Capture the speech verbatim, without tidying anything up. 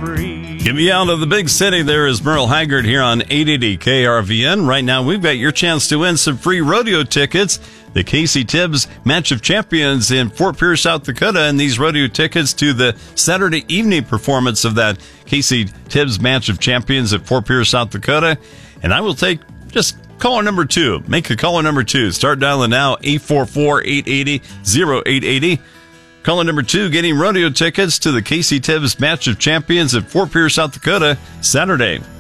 free. Get me out of the big city. There is Merle Haggard here on eight eighty K R V N. Right now, we've got your chance to win some free rodeo tickets. The Casey Tibbs Match of Champions in Fort Pierce, South Dakota, and these rodeo tickets to the Saturday evening performance of that Casey Tibbs Match of Champions at Fort Pierce, South Dakota. And I will take just caller number two. Make a caller number two. Start dialing now, eight four four, eight eight zero, oh eight eight zero. Caller number two, getting rodeo tickets to the Casey Tibbs Match of Champions at Fort Pierce, South Dakota, Saturday.